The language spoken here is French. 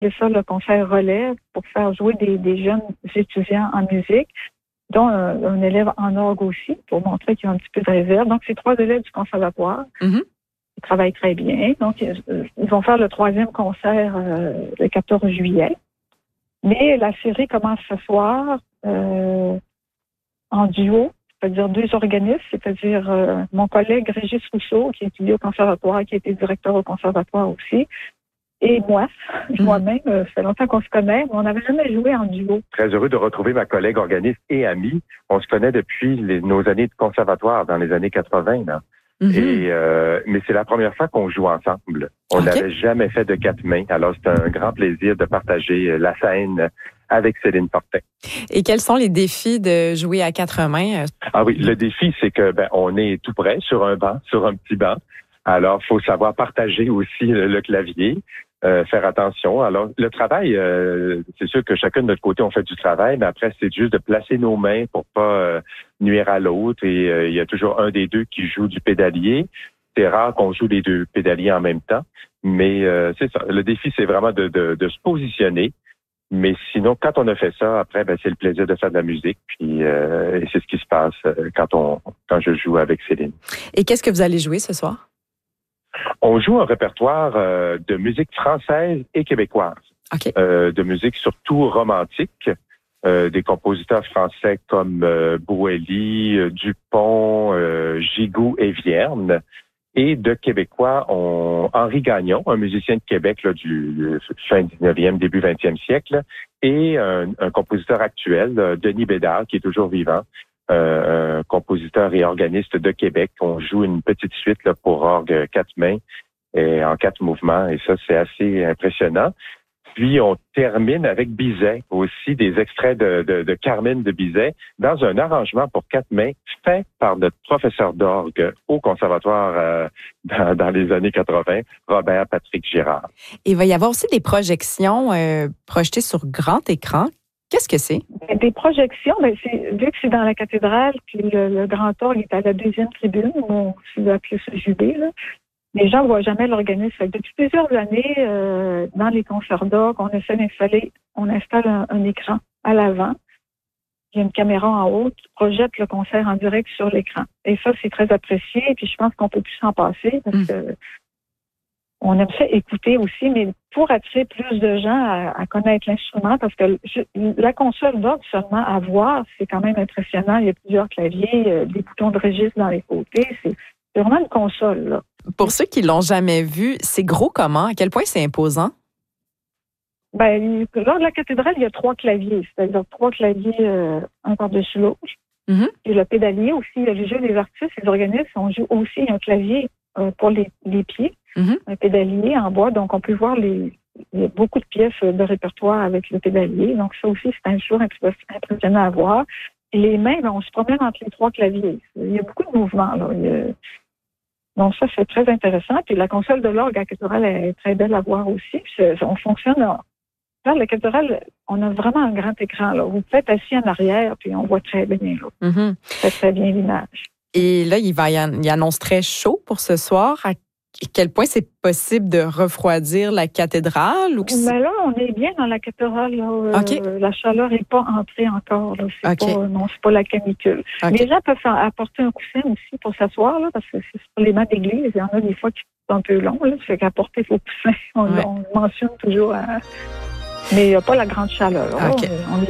C'est ça, le concert relève pour faire jouer des jeunes étudiants en musique, dont un élève en orgue aussi, pour montrer qu'il y a un petit peu de réserve. Donc, c'est 3 élèves du conservatoire. Mm-hmm. Ils travaillent très bien. Donc, ils vont faire le 3e concert le 14 juillet. Mais la série commence ce soir en duo, c'est-à-dire 2 organistes, c'est-à-dire mon collègue Régis Rousseau, qui étudie au conservatoire, qui était directeur au conservatoire aussi, et moi-même, ça fait longtemps qu'on se connaît, mais on n'avait jamais joué en duo. Très heureux de retrouver ma collègue organiste et amie. On se connaît depuis nos années de conservatoire, dans les années 80. Là. Mm-hmm. Mais c'est la première fois qu'on joue ensemble. On n'avait jamais fait de 4 mains. Alors, c'est un grand plaisir de partager la scène avec Céline Fortin. Et quels sont les défis de jouer à 4 mains? Ah oui, le défi, c'est que on est tout près sur un banc, sur un petit banc. Alors, il faut savoir partager aussi le clavier. Faire attention. Alors, le travail, c'est sûr que chacun de notre côté, on fait du travail, mais après, c'est juste de placer nos mains pour pas nuire à l'autre. Et il y a toujours un des deux qui joue du pédalier. C'est rare qu'on joue les 2 pédaliers en même temps, mais c'est ça. Le défi, c'est vraiment de se positionner. Mais sinon, quand on a fait ça, après, c'est le plaisir de faire de la musique. Puis et c'est ce qui se passe quand je joue avec Céline. Et qu'est-ce que vous allez jouer ce soir? On joue un répertoire de musique française et québécoise. Okay. De musique surtout romantique. Des compositeurs français comme Boëly, Dupont, Gigoux et Vierne. Et de Québécois, Henri Gagnon, un musicien de Québec là, du fin 19e, début 20e siècle. Et un compositeur actuel, Denis Bédard, qui est toujours vivant. Un compositeur et organiste de Québec. On joue une petite suite là, pour orgue 4 mains et en 4 mouvements. Et ça, c'est assez impressionnant. Puis, on termine avec Bizet, aussi des extraits de Carmen de Bizet, dans un arrangement pour 4 mains fait par notre professeur d'orgue au conservatoire dans les années 80, Robert Patrick Girard. Il va y avoir aussi des projections projetées sur grand écran. Qu'est-ce que c'est? Des projections, vu que c'est dans la cathédrale, puis le grand orgue est à la 2e tribune, où on va appeler ça jubé, là. Les gens ne voient jamais l'organisme. Depuis plusieurs années, dans les concerts d'orgue, on installe un écran à l'avant. Il y a une caméra en haut qui projette le concert en direct sur l'écran. Et ça, c'est très apprécié. Et puis, je pense qu'on peut plus s'en passer parce que on aime ça écouter aussi, mais pour attirer plus de gens à connaître l'instrument, parce que la console d'orgue seulement à voir, c'est quand même impressionnant. Il y a plusieurs claviers, des boutons de registre dans les côtés. C'est vraiment une console, là. Pour ceux qui l'ont jamais vu, c'est gros comment? À quel point c'est imposant? Lors de la cathédrale, il y a 3 claviers, c'est-à-dire 3 claviers, un par-dessus l'autre. Mm-hmm. Et le pédalier aussi, il y a le jeu des artistes, les organismes, on joue aussi un clavier pour les pieds, un pédalier en bois, donc on peut voir il y a beaucoup de pièces de répertoire avec le pédalier, donc ça aussi, c'est toujours impressionnant à voir. Et les mains, on se promène entre les 3 claviers. Il y a beaucoup de mouvements, là. Donc ça, c'est très intéressant. Puis la console de l'orgue à la cathédrale est très belle à voir aussi. Puis on fonctionne. Dans la cathédrale, on a vraiment un grand écran, là. Vous pouvez être assis en arrière, puis on voit très bien, là. Mm-hmm. Très, très bien l'image. Et là, il annonce très chaud pour ce soir. À quel point c'est possible de refroidir la cathédrale? Ou là, on est bien dans la cathédrale. Là. Okay. La chaleur n'est pas entrée encore. Là. C'est pas la canicule. Okay. Les gens peuvent apporter un coussin aussi pour s'asseoir, là, parce que c'est sur les bancs d'église. Il y en a des fois qui sont un peu longs. Ça fait qu'apporter vos coussins, on mentionne toujours. Mais il n'y a pas la grande chaleur. Okay. On est